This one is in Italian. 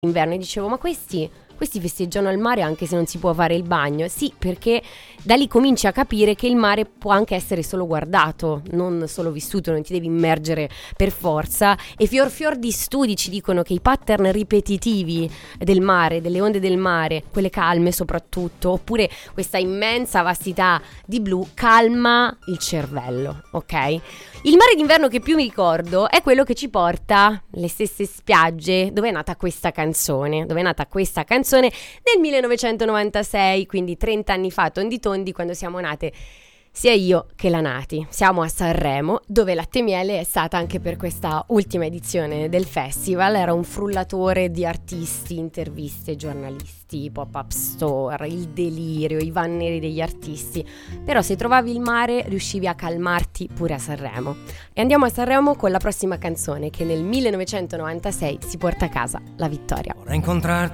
inverno e dicevo, ma questi festeggiano al mare anche se non si può fare il bagno. Sì, perché da lì cominci a capire che il mare può anche essere solo guardato, non solo vissuto, non ti devi immergere per forza. E fior di studi ci dicono che i pattern ripetitivi del mare, delle onde del mare, quelle calme soprattutto, oppure questa immensa vastità di blu, calma il cervello, ok? Il mare d'inverno che più mi ricordo è quello che ci porta le stesse spiagge dove è nata questa canzone, nel 1996, quindi 30 anni fa, tondi tondi, quando siamo nate sia io che la Nati. Siamo a Sanremo, dove Latte e Miele è stata anche per questa ultima edizione del festival. Era un frullatore di artisti, interviste, giornalisti, pop-up store, il delirio, i vanneri degli artisti. Però se trovavi il mare riuscivi a calmarti pure a Sanremo. E andiamo a Sanremo con la prossima canzone che nel 1996 si porta a casa la vittoria. Vorrei incontrarti